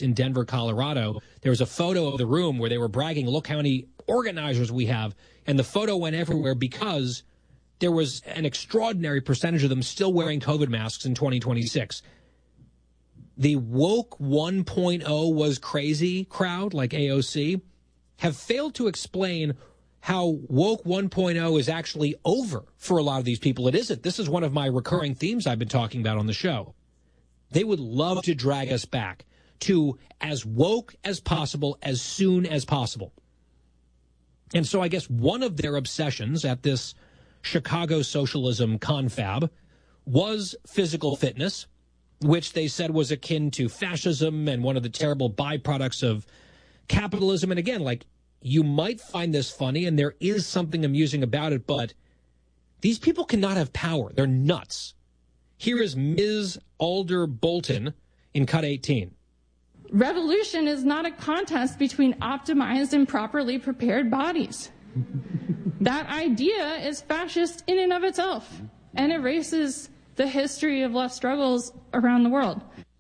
Fitness in Denver, Colorado. There was a photo of the room where they were bragging, look how many organizers we have. And the photo went everywhere because there was an extraordinary percentage of them still wearing COVID masks in 2026. The woke 1.0 was crazy crowd, like AOC, have failed to explain how woke 1.0 is actually over for a lot of these people. It isn't. This is one of my recurring themes I've been talking about on the show. They would love to drag us back to as woke as possible, as soon as possible. And so I guess one of their obsessions at this Chicago socialism confab was physical fitness, which they said was akin to fascism and one of the terrible byproducts of capitalism. And again, like, you might find this funny, and there is something amusing about it, but these people cannot have power. They're nuts. Here is Ms. Alder Bolton in Cut 18. Revolution is not a contest between optimized and properly prepared bodies. That idea is fascist in and of itself and erases the history of left struggles around the world.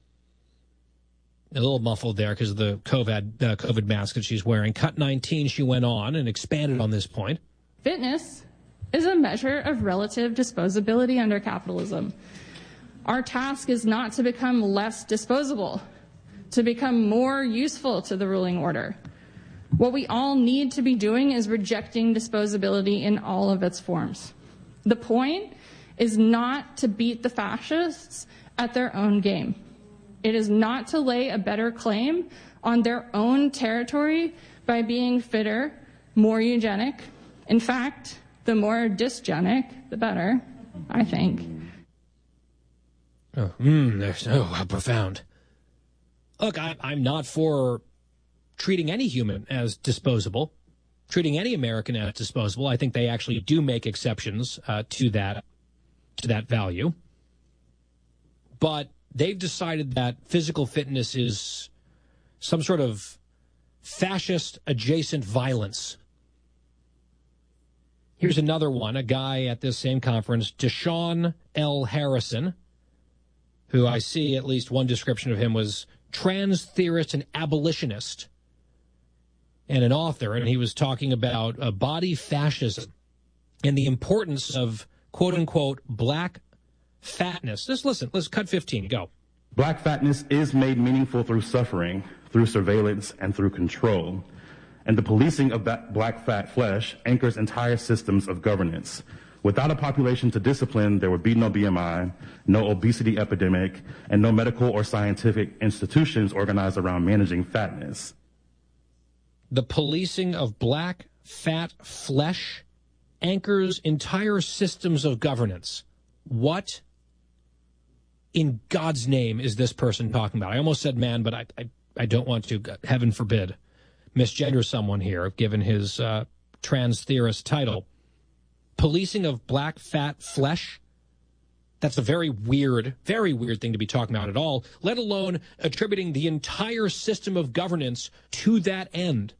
A little muffled there because of the COVID mask that she's wearing. Cut 19, she went on and expanded on this point. Fitness is a measure of relative disposability under capitalism. Our task is not to become less disposable, to become more useful to the ruling order. What we all need to be doing is rejecting disposability in all of its forms. The point is not to beat the fascists at their own game. It is not to lay a better claim on their own territory by being fitter, more eugenic. In fact, the more dysgenic, the better, I think. How profound. Look, I'm not for treating any human as disposable, treating any American as disposable. I think they actually do make exceptions to that value. But they've decided that physical fitness is some sort of fascist-adjacent violence. Here's another one, a guy at this same conference, Deshaun L. Harrison, who I see at least one description of him was trans theorist and abolitionist and an author, and he was talking about body fascism and the importance of, quote-unquote, black fatness. Let's cut 15, go. Black fatness is made meaningful through suffering, through surveillance, and through control. And the policing of that black fat flesh anchors entire systems of governance. Without a population to discipline, there would be no BMI, no obesity epidemic, and no medical or scientific institutions organized around managing fatness. The policing of black fat flesh anchors entire systems of governance. What in God's name is this person talking about? I almost said man, but I don't want to, heaven forbid, misgender someone here, given his trans theorist title. Policing of black fat flesh? That's a very weird thing to be talking about at all, let alone attributing the entire system of governance to that end.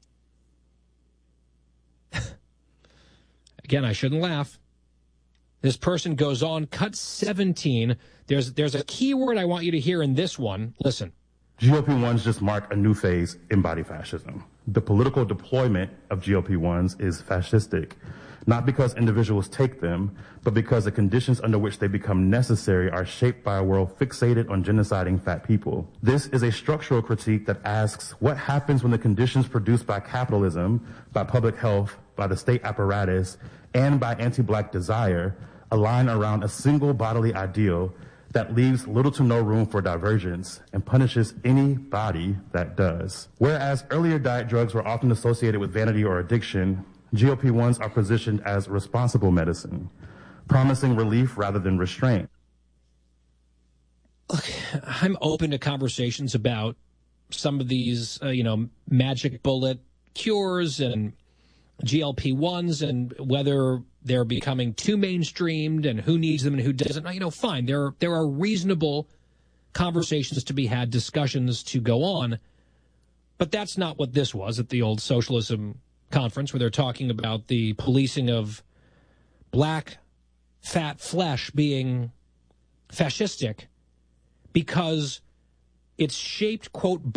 Again, I shouldn't laugh. This person goes on, cut 17. There's a key word I want you to hear in this one. Listen. GOP-1s just mark a new phase in body fascism. The political deployment of GOP-1s is fascistic, not because individuals take them, but because the conditions under which they become necessary are shaped by a world fixated on genociding fat people. This is a structural critique that asks what happens when the conditions produced by capitalism, by public health, by the state apparatus, and by anti-black desire align around a single bodily ideal that leaves little to no room for divergence and punishes any body that does. Whereas earlier diet drugs were often associated with vanity or addiction, GOP-1s are positioned as responsible medicine, promising relief rather than restraint. Look, I'm open to conversations about some of these, magic bullet cures and GLP-1s and whether they're becoming too mainstreamed and who needs them and who doesn't. Fine. There are reasonable conversations to be had, discussions to go on. But that's not what this was at the old socialism conference, where they're talking about the policing of black fat flesh being fascistic because it's shaped, quote,